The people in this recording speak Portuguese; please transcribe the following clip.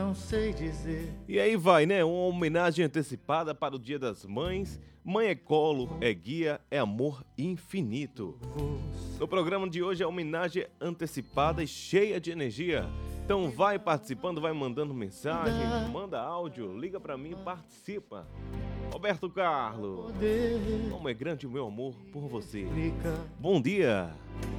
não sei dizer. E aí vai, né? Uma homenagem antecipada para o Dia das Mães. Mãe é colo, é guia, é amor infinito. No programa de hoje é homenagem antecipada e cheia de energia. Então vai participando, vai mandando mensagem, manda áudio, liga pra mim e participa. Roberto Carlos, como é grande o meu amor por você. Bom dia.